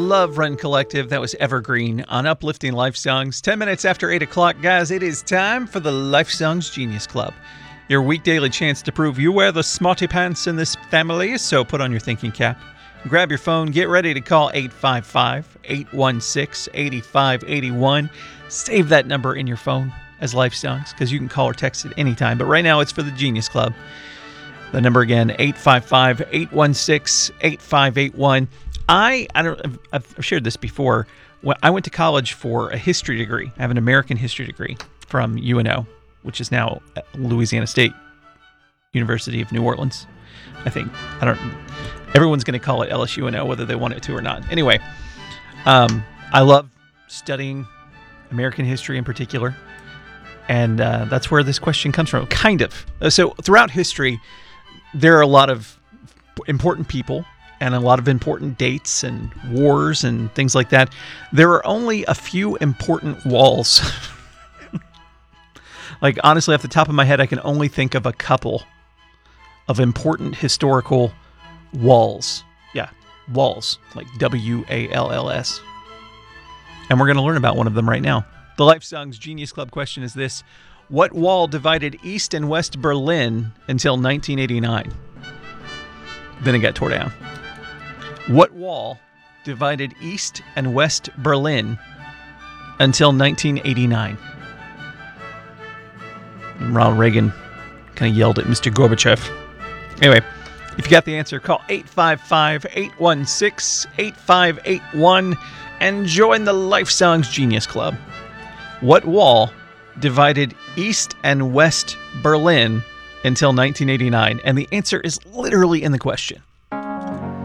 Love Run Collective. That was Evergreen on Uplifting Life Songs. 10 minutes after 8 o'clock, guys, it is time for the Life Songs Genius Club. Your weekdaily chance to prove you wear the smarty pants in this family, so put on your thinking cap. Grab your phone, get ready to call 855-816-8581. Save that number in your phone as Life Songs, because you can call or text it anytime. But right now, it's for the Genius Club. The number again, 855-816-8581. I've shared this before. I went to college for a history degree. I have an American history degree from UNO, which is now Louisiana State University of New Orleans, I think. Everyone's going to call it LSUNO, whether they want it to or not. Anyway, I love studying American history in particular, and that's where this question comes from, kind of. So throughout history, there are a lot of important people and a lot of important dates and wars and things like that. There are only a few important walls. Like, honestly, off the top of my head, I can only think of a couple of important historical walls. Yeah, walls, like WALLS. And we're going to learn about one of them right now. The Life Songs Genius Club question is this. What wall divided East and West Berlin until 1989? Then it got tore down. What wall divided East and West Berlin until 1989? And Ronald Reagan kind of yelled at Mr. Gorbachev. Anyway, if you got the answer, call 855-816-8581 and join the Life Songs Genius Club. What wall divided East and West Berlin until 1989? And the answer is literally in the question.